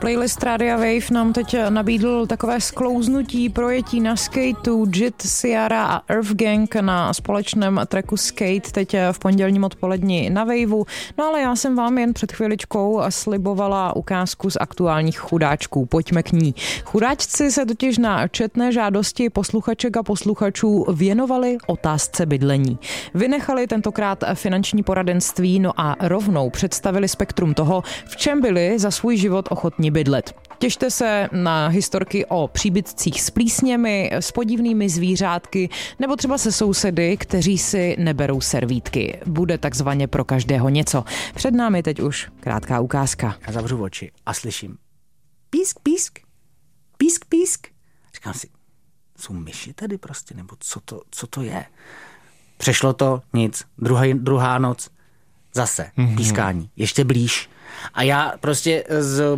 Playlist Rádia Wave nám teď nabídl takové sklouznutí projetí na skateu JIT, Ciara a Earth Gang na společném tracku Skate teď v pondělním odpoledni na Waveu. No ale já jsem vám jen před chviličkou slibovala ukázku z aktuálních chudáčků. Pojďme k ní. Chudáčci se totiž na četné žádosti posluchaček a posluchačů věnovali otázce bydlení. Vynechali tentokrát finanční poradenství, no a rovnou představili spektrum toho, v čem byli za svůj život ochotní bydlet. Těšte se na historky o příbytcích s plísněmi, s podivnými zvířátky nebo třeba se sousedy, kteří si neberou servítky. Bude takzvaně pro každého něco. Před námi teď už krátká ukázka. Já zavřu oči a slyším písk, písk, písk, písk. Říkám si, jsou myši tady prostě, nebo co to je? Přešlo to, nic. Druhá noc, zase pískání, ještě blíž. A já prostě z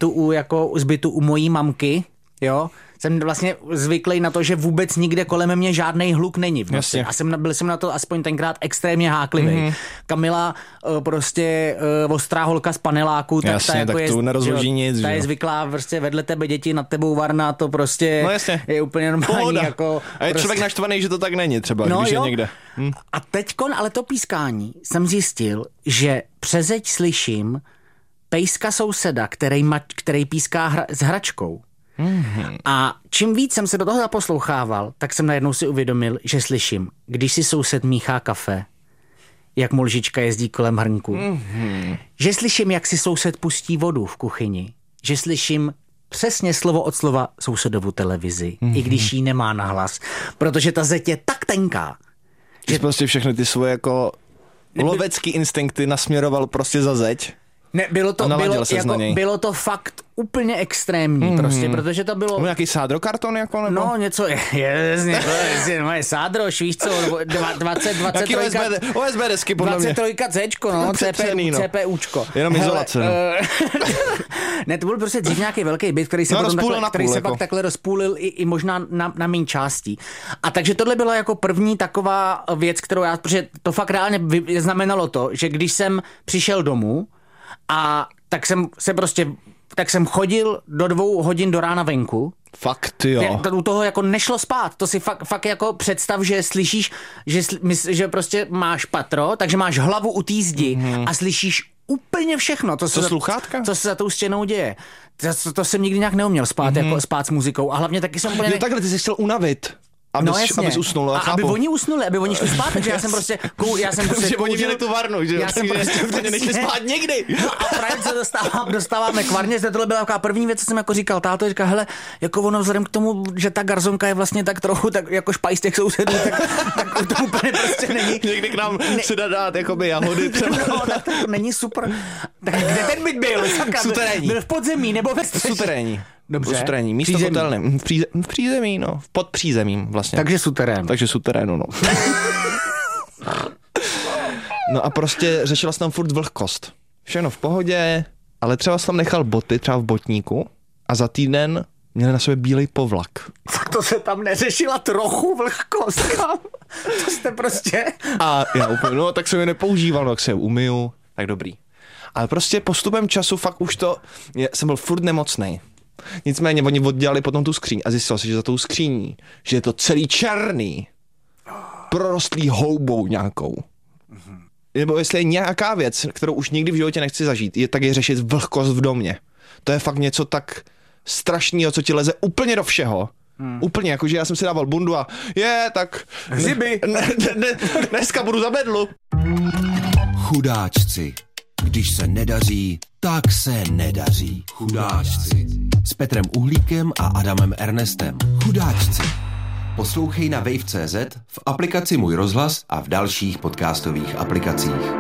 bytu u mojí mamky, jo, jsem vlastně zvyklý na to, že vůbec nikde kolem mě žádnej hluk není v noci. A byl jsem na to aspoň tenkrát extrémně háklivý. Kamila prostě ostrá holka z paneláku, tak jasně, ta tak jako tu nerozloží nic. Ta je zvyklá prostě vedle tebe děti, nad tebou varna, to prostě je úplně normální. Jako, a je člověk naštvaný, že to tak není třeba, když je někde. A teďkon, ale to pískání, jsem zjistil, že přezeď slyším pejska souseda, který píská s hračkou. A čím víc jsem se do toho zaposlouchával, tak jsem najednou si uvědomil, že slyším, když si soused míchá kafe, jak mu lžička jezdí kolem hrnku. Že slyším, jak si soused pustí vodu v kuchyni. Že slyším přesně slovo od slova sousedovu televizi, i když jí nemá nahlas. Protože ta zeď je tak tenká. Že prostě všechny ty svoje jako lovecký instinkty nasměroval prostě za zeď. Ne, bylo to fakt úplně extrémní, prostě, protože to bylo... Nějaký sádrokarton jako, nebo? No, něco, jasně, moje sádroš, víš co, 23... OSB desky, podle mě. 23Cčko, no, CPUčko. Jenom izolace, no. Ne, to byl prostě dřív nějaký velký byt, který se pak takhle rozpůlil i možná na méně částí. A takže tohle byla jako první taková věc, kterou protože to fakt reálně znamenalo to, že když jsem přišel domů, a tak jsem chodil do 2 hodin do rána venku. Fakt, jo. U toho jako nešlo spát. To si fakt jako představ, že slyšíš, že prostě máš patro, takže máš hlavu u té zdi a slyšíš úplně všechno. Sluchátka? Co se za tou stěnou děje. To jsem nikdy nějak neuměl spát, jako spát s muzikou. A hlavně taky jsem úplně... takhle, ty jsi chtěl unavit. Abys usnul, aby oni usnuli, aby oni šli spát, takže já jsem prostě protože oni měli tu varnu, že jo? Já jsem prostě nešli spát nikdy. No a právě se dostáváme k varně, to byla taková první věc, co jsem jako říkal, táto říká, hele, jako ono vzhledem k tomu, že ta garzonka je vlastně tak trochu tak jako špajs těch sousedů, tak to úplně prostě není. Někdy k nám si dát jakoby jahody třeba. No, tak to není super. Tak kde ten byt byl? Suterénní. Byl v podzemí nebo ve střeše? Suterénní. Dobře. Suterénní, místo kotelny. V přízemí, no. Pod přízemím vlastně. Takže suterénu, no. No a prostě řešila jsem tam furt vlhkost. Všechno v pohodě, ale třeba jsem tam nechal boty, třeba v botníku a za týden měli na sobě bílej povlak. Tak to se tam neřešila trochu vlhkost, to jste prostě... A já úplně, no tak jsem je nepoužíval, tak se je umyju, tak dobrý. Ale prostě postupem času fakt už jsem byl furt nemocnej. Nicméně oni oddělali potom tu skříň a zjistilo se, že za tou skříní, že je to celý černý, prorostlý houbou nějakou. Nebo jestli je nějaká věc, kterou už nikdy v životě nechci zažít, tak je řešit vlhkost v domě. To je fakt něco tak strašného, co ti leze úplně do všeho. Úplně, jakože já jsem si dával bundu a tak Ziby. Dneska budu za bedlu. Chudáčci. Když se nedaří, tak se nedaří. Chudáčci. S Petrem Uhlíkem a Adamem Ernestem. Chudáčci. Poslouchej na wave.cz, v aplikaci Můj rozhlas a v dalších podcastových aplikacích.